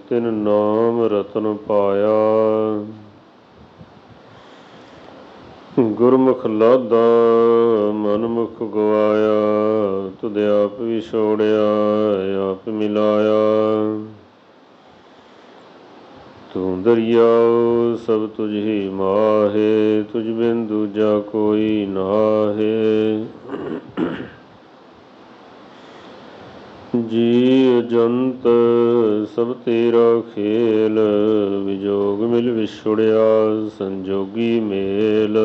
ਤਿਨ ਨਾਮ ਰਤਨ ਪਾਇਆ। ਗੁਰਮੁਖ ਲਾਦਾ ਮਨਮੁਖ ਗਵਾਇਆ, ਤੁਧ ਆਪ ਵਿਛੋੜਿਆ ਆਪ ਮਿਲਾਇਆ। ਤੂੰ ਦਰਿਆਉ ਸਭ ਤੁਝ ਹੀ ਮਾਹੇ, ਤੁਝ ਬਿਨ ਦੂਜਾ ਕੋਈ ਨਾਹੇ। ਜੀ ਜੰਤ ਸਭ ਤੇਰਾ ਖੇਲ, ਵਿਜੋਗ ਮਿਲ ਵਿਛੁੜਿਆ ਸੰਜੋਗੀ ਮੇਲ।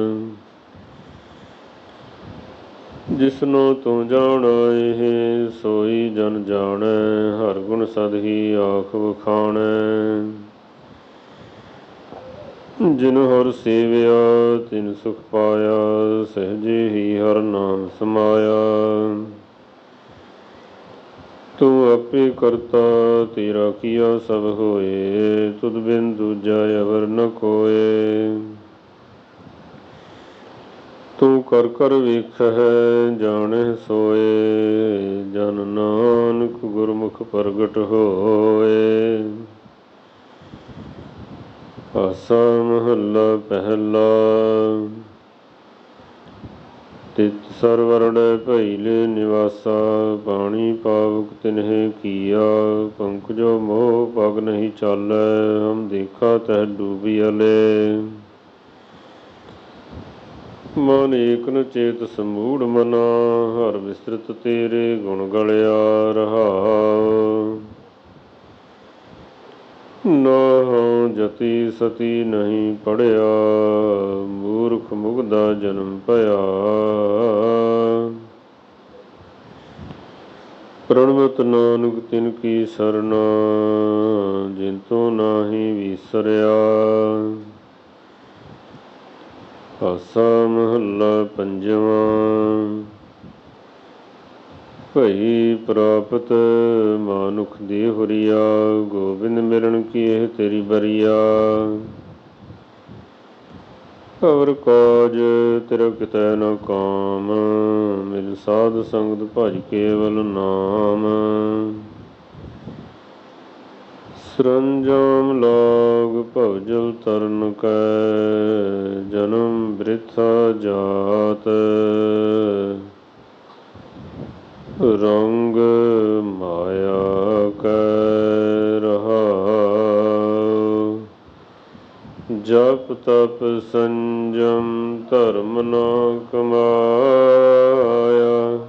ਜਿਸਨੂੰ ਤੂੰ ਜਾਣੈ ਸੋਈ ਜਨ ਜਾਣੈ, ਹਰ ਗੁਣ ਸਦ ਹੀ ਆਖ ਵਖਾਣੈ। ਜਿਨੁ ਹਰਿ ਸੇਵਿਆ ਤਿਨੁ ਸੁਖ ਪਾਇਆ, ਸਹਿਜੇ ਹੀ ਹਰਿ ਨਾਮ ਸਮਾਇਆ। ਤੂੰ ਆਪੇ ਕਰਤਾ ਤੇਰਾ ਕੀਆ ਸਭ ਹੋਏ, ਤੁਧ ਬਿਨ ਦੂਜਾ ਅਵਰ ਨ ਕੋਇ। ਤੂੰ ਕਰ ਕਰ ਵੇਖਹਿ ਜਾਣਹਿ ਸੋਇ, ਜਨ ਨਾਨਕ ਗੁਰਮੁਖ ਪ੍ਰਗਟ ਹੋਇ। ਆਸਾ ਮਹੱਲਾ ਪਹਿਲਾ। ਤਿਤ ਸਰਵਰਣੈ ਭਇਲੇ ਨਿਵਾਸਾ, ਪਾਣੀ ਪਾਵਕ ਤਿਨਹਿ ਕੀਆ। ਪੰਕਜੋ ਮੋਹ ਪਗ ਨਹੀਂ ਚਾਲੈ, ਹਮ ਦੇਖਾ ਤਹਿ ਡੂਬਿਅਲੇ। ਮਨ ਏਕ ਨ ਚੇਤ ਸਮੂੜ ਮਨਾ, ਹਰ ਵਿਸਰਤ ਤੇਰੇ ਗੁਣ ਗਲਿਆ ਰਹਾਉ। ਨਾਹੰ ਜਤੀ ਸਤੀ ਨਹੀਂ ਪੜਿਆ, ਮੂਰਖ ਮੁਗਧਾ ਜਨਮ ਭਇਆ। ਪ੍ਰਣਵਤ ਨਾਨਕ ਤਿਨ ਕੀ ਸਰਨਾ, ਜਿਨ ਤੋਂ ਨਾਹੀ ਵੀਸਰਿਆ। ਆਸਾ ਮਹੱਲਾ ਪੰਜਵਾਂ। ਭਈ ਪ੍ਰਾਪਤ ਮਾਨੁਖ ਦੇਹੁਰੀਆ, ਗੋਬਿੰਦ ਮਿਲਣ ਕੀ ਇਹ ਤੇਰੀ ਬਰੀਆ। ਅਵਰ ਕਾਜ ਤੇਰਾ ਕਿਤੈ ਨ ਕਾਮ, ਮਿਲ ਸਾਧ ਸੰਗਤ ਭਜ ਕੇਵਲ ਨਾਮ। ਸਰੰਜਾਮ ਲਾਗ ਭਵਜਲ ਤਰਨ ਕੈ, ਜਨਮ ਬ੍ਰਿਥਾ ਜਾਤ। ਰੰਗ ਮਾਇਆ ਕੈ ਰਹਾਉ। ਜਪ ਤਪ ਸੰਜਮ ਧਰਮ ਨ ਕਮਾਇਆ,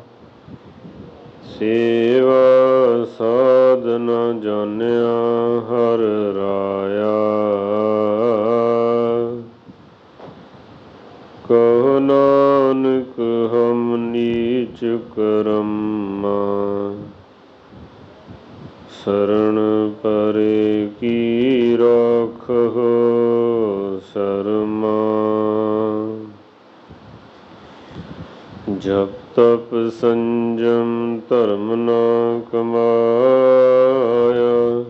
ਸੇਵਾ ਸਾਧ ਨ ਜਾਣਿਆ ਹਰਿ ਰਾਇਆ। ਕਹੋ ਨਾਨਕ ਹਮ ਨੀਚ ਕਰਮਾ, ਸਰਣ ਪਰੇ ਕੀ ਰਾਖਹੁ ਸਰਮਾ। ਜਪ ਤਪ ਸੰਜਮ ਧਰਮ ਨ ਕਮਾਇਆ,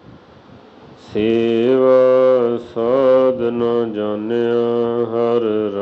ਸੇਵਾ ਸਾਧ ਨ ਜਾਣਿਆ ਹਰਿ